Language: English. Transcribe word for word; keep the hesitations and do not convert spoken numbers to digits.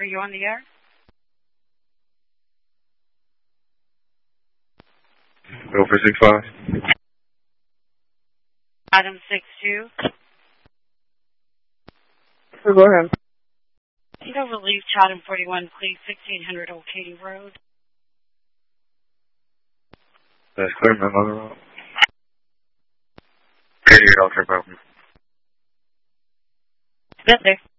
Are you on the air? Go for six five. Item six two. So go ahead. You know, relief Chatham forty-one, please, sixteen hundred Old Katy Road. That's clear, my mother road. eighty-eight, I'll trip open. Good there.